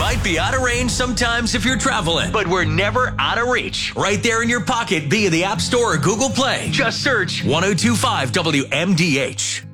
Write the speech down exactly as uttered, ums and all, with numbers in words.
might be out of range sometimes if you're traveling, but we're never out of reach. Right there in your pocket via the App Store or Google Play. Just search one oh two five W M D H.